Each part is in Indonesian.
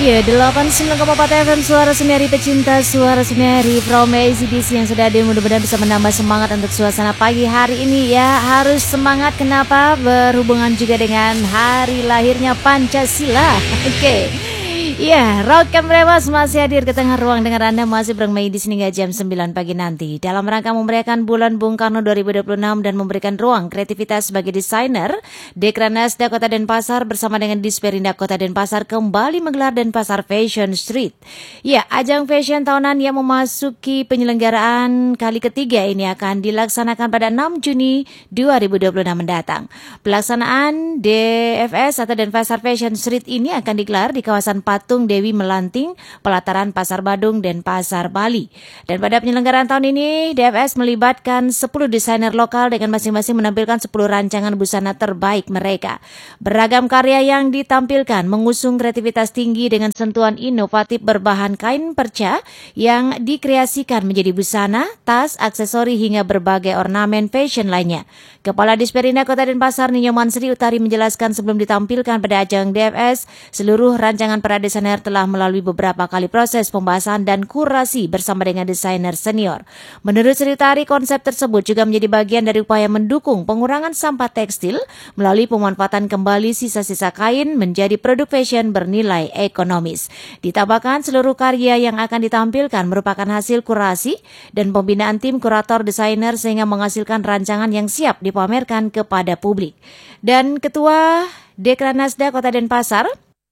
Iya, 89,4 FM Suara Seniari Pecinta Suara Seniari from ACDC yang sudah hadir, mudah-mudahan bisa menambah semangat untuk suasana pagi hari ini ya. Harus semangat, kenapa? Berhubungan juga dengan hari lahirnya Pancasila. Oke. Iya, Rock and Bebas masih hadir ke tengah ruang dengan Anda, masih bermain di sini hingga jam 9 pagi nanti. Dalam rangka memeriahkan Bulan Bung Karno 2026 dan memberikan ruang kreativitas bagi desainer, Dekranasda Kota Denpasar bersama dengan Disperindak Kota Denpasar kembali menggelar Denpasar Fashion Street. Ya, ajang fashion tahunan yang memasuki penyelenggaraan kali ketiga ini akan dilaksanakan pada 6 Juni 2026 mendatang. Pelaksanaan DFS atau Denpasar Fashion Street ini akan digelar di kawasan Patung Dewi Melanting, pelataran Pasar Badung, Denpasar, Bali. Dan pada penyelenggaraan tahun ini, DFS melibatkan 10 desainer lokal dengan masing-masing menampilkan 10 rancangan busana terbaik mereka. Beragam karya yang ditampilkan mengusung kreativitas tinggi dengan sentuhan inovatif berbahan kain perca yang dikreasikan menjadi busana, tas, aksesori hingga berbagai ornamen fashion lainnya. Kepala Disperindak Kota Denpasar Ninyoman Sri Utari menjelaskan sebelum ditampilkan pada ajang DFS, seluruh rancangan para desainer telah melalui beberapa kali proses pembahasan dan kurasi bersama dengan desainer senior. Menurut Sri Utari, konsep tersebut juga menjadi bagian dari upaya mendukung pengurangan sampah tekstil melalui pemanfaatan kembali sisa-sisa kain menjadi produk fashion bernilai ekonomis. Ditambahkan, seluruh karya yang akan ditampilkan merupakan hasil kurasi dan pembinaan tim kurator desainer sehingga menghasilkan rancangan yang siap dipamerkan kepada publik. Dan Ketua Dekranasda Kota Denpasar,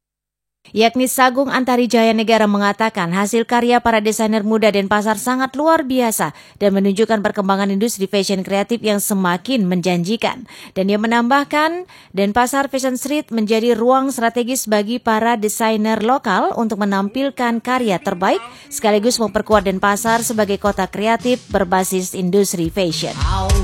yakni Sagung Antari Jaya Negara, mengatakan hasil karya para desainer muda Denpasar sangat luar biasa dan menunjukkan perkembangan industri fashion kreatif yang semakin menjanjikan. Dan dia menambahkan, Denpasar Fashion Street menjadi ruang strategis bagi para desainer lokal untuk menampilkan karya terbaik sekaligus memperkuat Denpasar sebagai kota kreatif berbasis industri fashion.